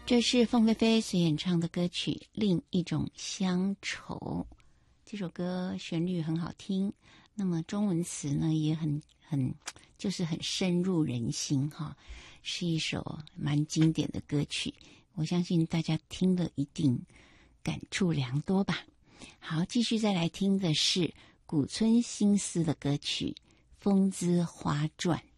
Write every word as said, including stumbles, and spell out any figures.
这是凤飞飞所演唱的歌曲《另一种乡愁》。这首歌旋律很好听，那么中文词呢也很很就是很深入人心哈，是一首蛮经典的歌曲。我相信大家听了一定感触良多吧。好，继续再来听的是古村新司的歌曲《风姿花传》。